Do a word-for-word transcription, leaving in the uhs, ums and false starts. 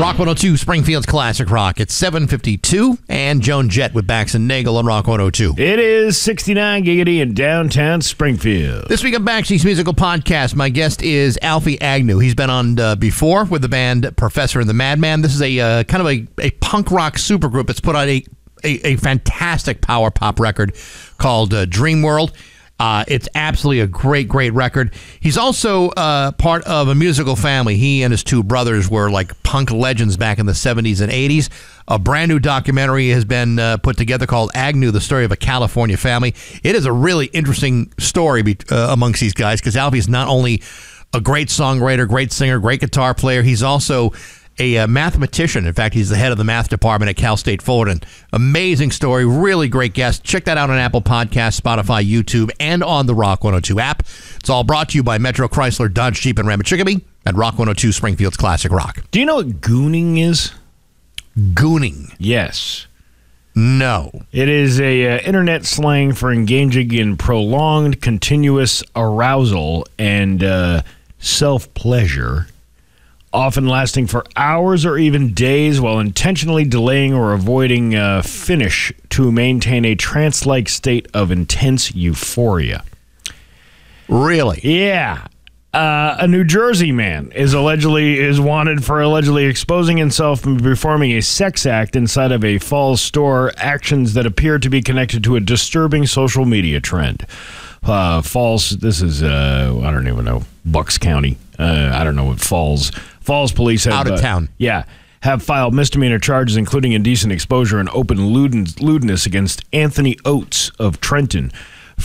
Rock one oh two, Springfield's Classic Rock. It's seven fifty-two, and Joan Jett with Bax and Nagel on Rock one oh two. It is sixty-nine Giggity in downtown Springfield. This week on Baxi's Musical Podcast, my guest is Alfie Agnew. He's been on uh, before with the band Professor and the Madman. This is a uh, kind of a, a punk rock supergroup that's put out a, a, a fantastic power pop record called uh, Dream World. Uh, it's absolutely a great, great record. He's also uh, part of a musical family. He and his two brothers were like punk legends back in the seventies and eighties. A brand new documentary has been uh, put together called Agnew, The Story of a California Family. It is a really interesting story be- uh, amongst these guys because Alfie is not only a great songwriter, great singer, great guitar player, he's also a uh, mathematician. In fact, he's the head of the math department at Cal State Fullerton. Amazing story, really great guest. Check that out on Apple Podcasts, Spotify, YouTube, and on the Rock one oh two app. It's all brought to you by Metro Chrysler, Dodge, Jeep, and Ram Chicopee at Rock one oh two, Springfield's Classic Rock. Do you know what gooning is? Gooning? Yes. No. It is a uh, internet slang for engaging in prolonged, continuous arousal and uh, self-pleasure, often lasting for hours or even days while intentionally delaying or avoiding uh, finish to maintain a trance-like state of intense euphoria. Really? Yeah. Uh, a New Jersey man is allegedly is wanted for allegedly exposing himself and performing a sex act inside of a Falls store, actions that appear to be connected to a disturbing social media trend. Uh, Falls, this is, uh, I don't even know, Bucks County. Uh, I don't know what Falls. Falls police have... Out of uh, town. Yeah. Have filed misdemeanor charges, including indecent exposure and open lewdness against Anthony Oates of Trenton.